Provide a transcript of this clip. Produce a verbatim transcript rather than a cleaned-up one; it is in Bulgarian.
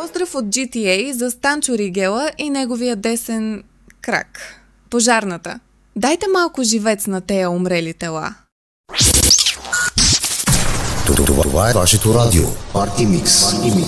Поздрав от джи ти ей за Станчо Ригела и неговия десен крак. Пожарната. Дайте малко живец на тея умрели тела. Това е вашето радио. Парти Микс.